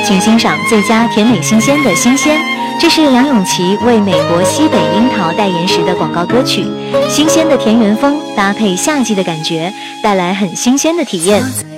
请欣赏最佳甜美新鲜的新鲜。这是梁咏琪为美国西北樱桃代言时的广告歌曲，新鲜的田园风搭配夏季的感觉，带来很新鲜的体验。